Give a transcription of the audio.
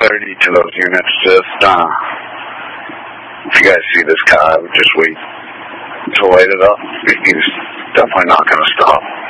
30 to those units. Just, if you guys see this car, just wait until light it up. He's definitely not going to stop.